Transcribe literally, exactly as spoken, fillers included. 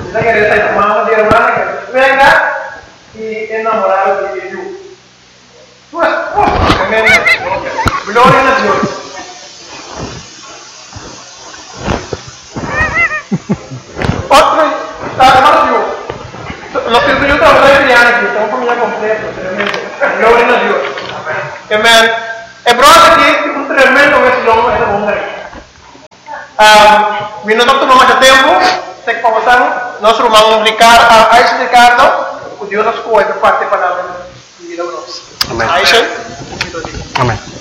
Esa que es la mamá de hermana que venga y enamorado de Dios. Pues, pues, gloria a Dios. Otro, hermano Dios. Lo que yo trabajé en años, tengo familia completa, tremendo. Gloria a Dios. Amén. El brother aquí es un tremendo vecino de hombre. Mi nome é Tomás de Tempo, sei que conversamos, nosso irmão Ricardo, Aisha Ricardo, o Deus nos cuida, parte para a vida de nós. Amém. Aisha, Amém.